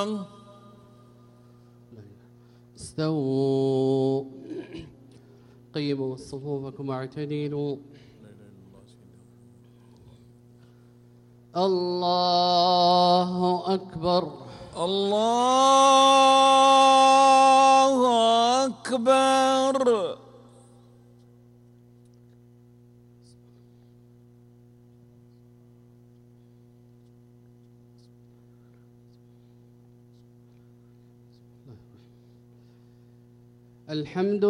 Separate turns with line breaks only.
استووا قيموا صفوفكم واعتدلوا. الله أكبر
الله أكبر.
الحمد